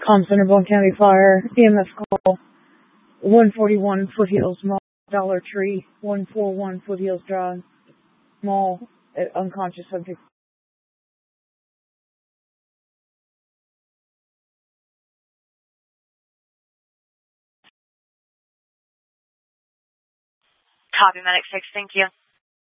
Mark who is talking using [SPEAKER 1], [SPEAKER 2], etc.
[SPEAKER 1] Center, Blount County Fire, EMS call 141 Foothills Mall, Dollar Tree, 141 Foothills Drive, Mall, unconscious subject.
[SPEAKER 2] Copy, Medic 6, thank you.